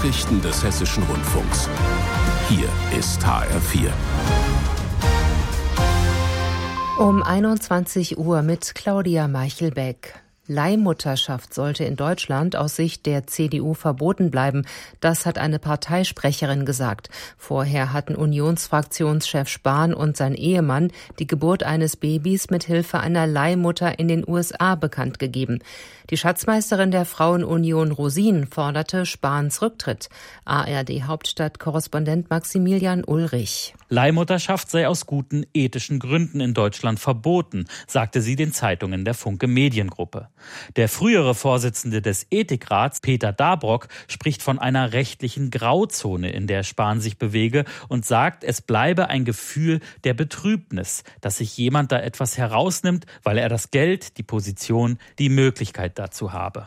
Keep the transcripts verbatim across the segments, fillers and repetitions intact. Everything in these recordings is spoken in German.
Nachrichten des Hessischen Rundfunks. Hier ist H R vier. Um einundzwanzig Uhr mit Claudia Meichelbeck. Leihmutterschaft sollte in Deutschland aus Sicht der C D U verboten bleiben. Das hat eine Parteisprecherin gesagt. Vorher hatten Unionsfraktionschef Spahn und sein Ehemann die Geburt eines Babys mit Hilfe einer Leihmutter in den U S A bekannt gegeben. Die Schatzmeisterin der Frauenunion Rosin forderte Spahns Rücktritt. A R D-Hauptstadtkorrespondent Maximilian Ulrich. Leihmutterschaft sei aus guten ethischen Gründen in Deutschland verboten, sagte sie den Zeitungen der Funke Mediengruppe. Der frühere Vorsitzende des Ethikrats, Peter Dabrock, spricht von einer rechtlichen Grauzone, in der Spahn sich bewege und sagt, es bleibe ein Gefühl der Betrübnis, dass sich jemand da etwas herausnimmt, weil er das Geld, die Position, die Möglichkeit dazu habe.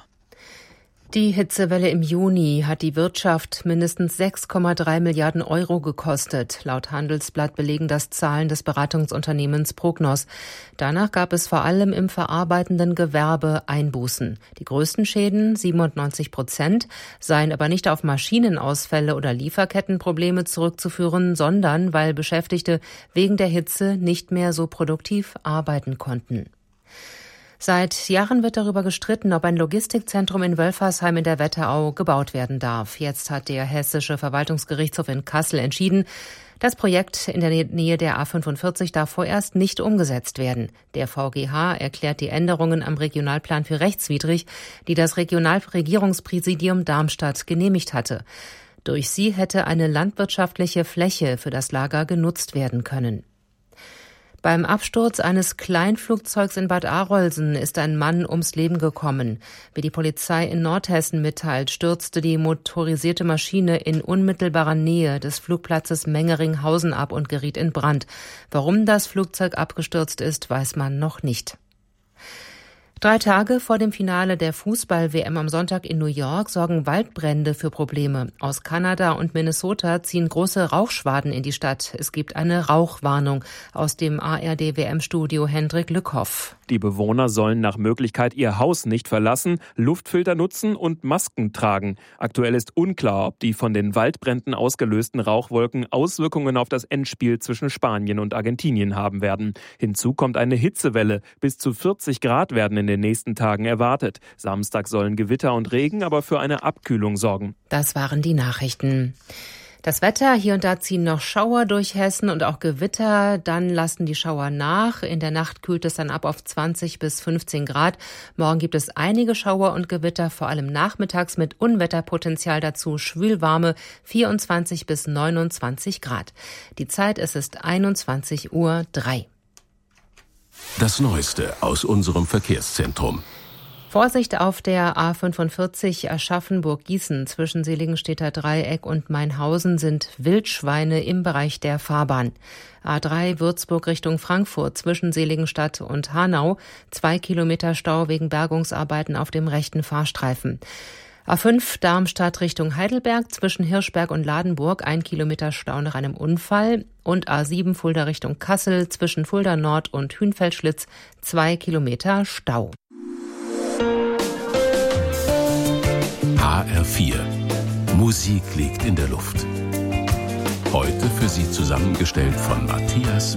Die Hitzewelle im Juni hat die Wirtschaft mindestens sechs Komma drei Milliarden Euro gekostet. Laut Handelsblatt belegen das Zahlen des Beratungsunternehmens Prognos. Danach gab es vor allem im verarbeitenden Gewerbe Einbußen. Die größten Schäden, siebenundneunzig Prozent, seien aber nicht auf Maschinenausfälle oder Lieferkettenprobleme zurückzuführen, sondern weil Beschäftigte wegen der Hitze nicht mehr so produktiv arbeiten konnten. Seit Jahren wird darüber gestritten, ob ein Logistikzentrum in Wölfersheim in der Wetterau gebaut werden darf. Jetzt hat der Hessische Verwaltungsgerichtshof in Kassel entschieden, das Projekt in der Nähe der A fünfundvierzig darf vorerst nicht umgesetzt werden. Der V G H erklärt die Änderungen am Regionalplan für rechtswidrig, die das Regionalregierungspräsidium Darmstadt genehmigt hatte. Durch sie hätte eine landwirtschaftliche Fläche für das Lager genutzt werden können. Beim Absturz eines Kleinflugzeugs in Bad Arolsen ist ein Mann ums Leben gekommen. Wie die Polizei in Nordhessen mitteilt, stürzte die motorisierte Maschine in unmittelbarer Nähe des Flugplatzes Mengeringhausen ab und geriet in Brand. Warum das Flugzeug abgestürzt ist, weiß man noch nicht. Drei Tage vor dem Finale der Fußball-W M am Sonntag in New York sorgen Waldbrände für Probleme. Aus Kanada und Minnesota ziehen große Rauchschwaden in die Stadt. Es gibt eine Rauchwarnung. Aus dem A R D-W M-Studio Hendrik Lückhoff. Die Bewohner sollen nach Möglichkeit ihr Haus nicht verlassen, Luftfilter nutzen und Masken tragen. Aktuell ist unklar, ob die von den Waldbränden ausgelösten Rauchwolken Auswirkungen auf das Endspiel zwischen Spanien und Argentinien haben werden. Hinzu kommt eine Hitzewelle. Bis zu vierzig Grad werden in den nächsten Tagen erwartet. Samstag sollen Gewitter und Regen aber für eine Abkühlung sorgen. Das waren die Nachrichten. Das Wetter, hier und da ziehen noch Schauer durch Hessen und auch Gewitter, dann lassen die Schauer nach. In der Nacht kühlt es dann ab auf zwanzig bis fünfzehn Grad. Morgen gibt es einige Schauer und Gewitter, vor allem nachmittags mit Unwetterpotenzial dazu, schwülwarme vierundzwanzig bis neunundzwanzig Grad. Die Zeit, es ist einundzwanzig Uhr drei. Das Neueste aus unserem Verkehrszentrum. Vorsicht auf der A fünfundvierzig Aschaffenburg-Gießen zwischen Seligenstädter Dreieck und Mainhausen sind Wildschweine im Bereich der Fahrbahn. A drei Würzburg Richtung Frankfurt zwischen Seligenstadt und Hanau, zwei Kilometer Stau wegen Bergungsarbeiten auf dem rechten Fahrstreifen. A fünf Darmstadt Richtung Heidelberg zwischen Hirschberg und Ladenburg, ein Kilometer Stau nach einem Unfall. Und A sieben Fulda Richtung Kassel zwischen Fulda Nord und Hünfeldschlitz, zwei Kilometer Stau. H R vier. Musik liegt in der Luft. Heute für Sie zusammengestellt von Matthias